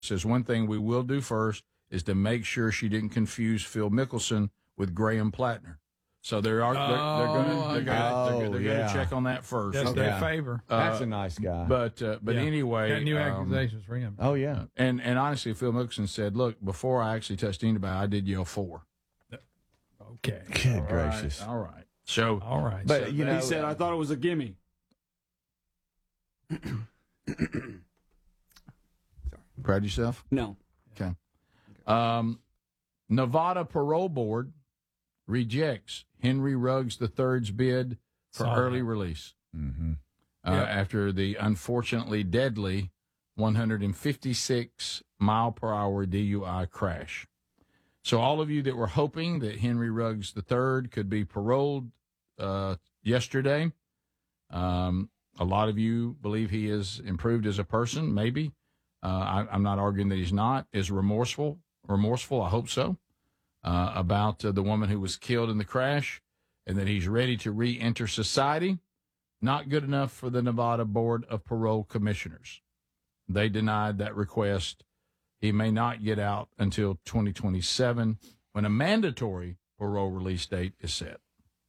says one thing we will do first is to make sure she didn't confuse Phil Mickelson with Graham Plattner. So they're going to check on that first. That's their favor. That's a nice guy. But anyway, got new accusations for him. Oh yeah, and honestly, Phil Mickelson said, "Look, before I actually touched anybody, I did yell 4." Okay. Good gracious. All right. So all right. But so, he said, "I thought it was a gimme." Proud of yourself? No. Okay. Nevada Parole Board rejects Henry Ruggs III's bid for early release after the unfortunately deadly 156 mile per hour DUI crash. So all of you that were hoping that Henry Ruggs III could be paroled yesterday, a lot of you believe he is improved as a person, maybe. I'm not arguing that he's not. Is remorseful, I hope so, about the woman who was killed in the crash, and that he's ready to re-enter society. Not good enough for the Nevada Board of Parole Commissioners. They denied that request. He may not get out until 2027 when a mandatory parole release date is set.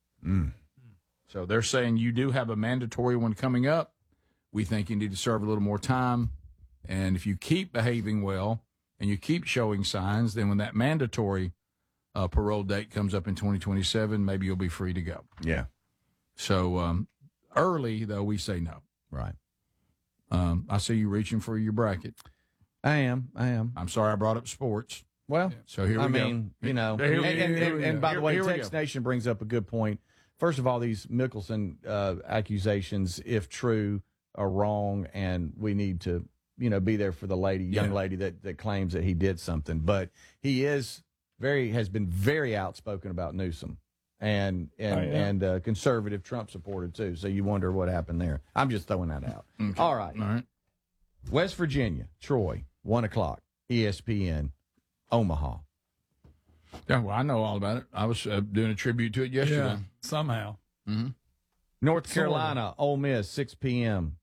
So they're saying you do have a mandatory one coming up. We think you need to serve a little more time. And if you keep behaving well and you keep showing signs, then when that mandatory parole date comes up in 2027, maybe you'll be free to go. Yeah. So early, though, we say no. Right. I see you reaching for your bracket. I am. I'm sorry I brought up sports. Well, so here we go. I mean, you know, and by the way, Text Nation brings up a good point. First of all, these Mickelson accusations, if true, are wrong, and we need to, be there for the young lady that claims that he did something. But he has been very outspoken about Newsom and conservative Trump supporter too. So you wonder what happened there. I'm just throwing that out. Okay. All right. West Virginia, Troy, 1:00, ESPN, Omaha. Yeah, well, I know all about it. I was doing a tribute to it yesterday. Yeah, somehow. Mm-hmm. North Carolina, Ole Miss, 6 p.m.,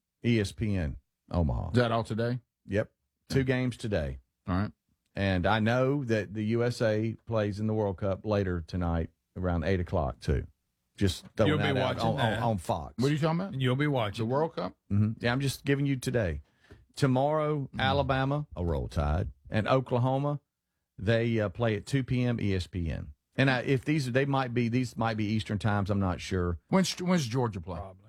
ESPN, Omaha. Is that all today? Yep. 2 games today. All right. And I know that the USA plays in the World Cup later tonight around 8 o'clock, too. Just throwing that out on Fox. What are you talking about? And you'll be watching. The World Cup? Mm-hmm. Yeah, I'm just giving you today. Tomorrow, Alabama, a Roll Tide, and Oklahoma, they play at 2 p.m. ESPN. And if these might be Eastern times, I'm not sure. When's Georgia play? Probably.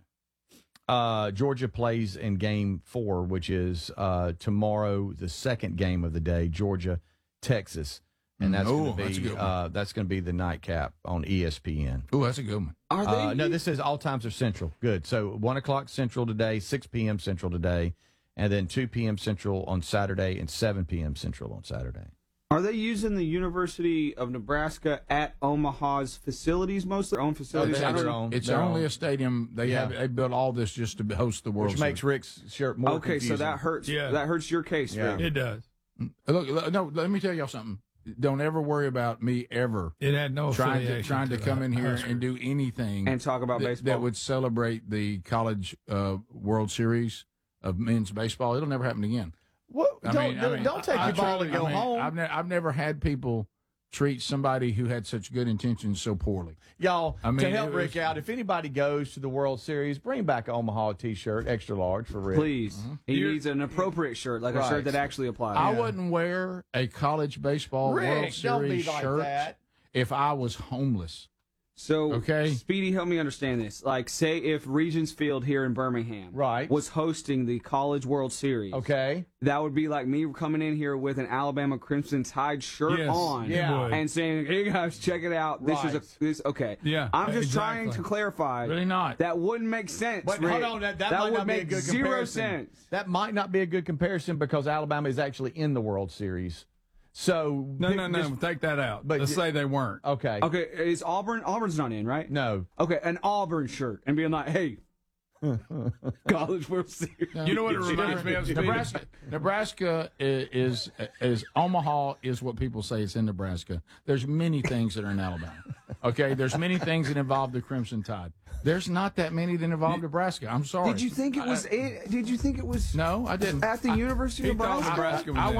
Georgia plays in Game 4, which is tomorrow, the second game of the day. Georgia, Texas, and that's going to be the nightcap on ESPN. Oh, that's a good one. Are they? No, this is all times are Central. Good. So 1:00 Central today, 6 p.m. Central today, and then 2 p.m. Central on Saturday and 7 p.m. Central on Saturday. Are they using the University of Nebraska at Omaha's facilities, mostly their own facilities? It's only a stadium. They built all this just to host the World Which Series. makes Rick's shirt more confusing. So that hurts. Yeah. That hurts your case, Rick. It does. Look, no, let me tell y'all something. Don't ever worry about me ever. It had no trying affiliation to come in here and do anything and talk about baseball that would celebrate the college World Series of men's baseball. It'll never happen again. What? Don't take your ball and go home. I've never had people treat somebody who had such good intentions so poorly. Y'all, to help Rick out, if anybody goes to the World Series, bring back an Omaha T-shirt, extra large for Rick. Please. He needs an appropriate shirt, like a shirt that actually applies. I wouldn't wear a college baseball World Series don't be like shirt that. if I was homeless. So, Speedy, help me understand this. Like, say if Regents Field here in Birmingham was hosting the College World Series. Okay. That would be like me coming in here with an Alabama Crimson Tide shirt on and saying, hey, guys, check it out. This okay. Yeah, I'm just trying to clarify. Really not. That wouldn't make sense, But Rick. hold on, that might would not be a make good zero comparison. sense. That might not be a good comparison because Alabama is actually in the World Series. So No. Take that out. But Let's say they weren't. Okay. Okay, is Auburn's not in, right? No. Okay, an Auburn shirt and being like, hey, College World Series. You know what it reminds me of? Nebraska is Omaha is what people say it's in Nebraska. There's many things that are in Alabama. Okay, there's many things that involve the Crimson Tide. There's not that many that involve Nebraska. I'm sorry. Did you think it was? Did you think it was? No, I didn't. At the University of Nebraska. Nebraska was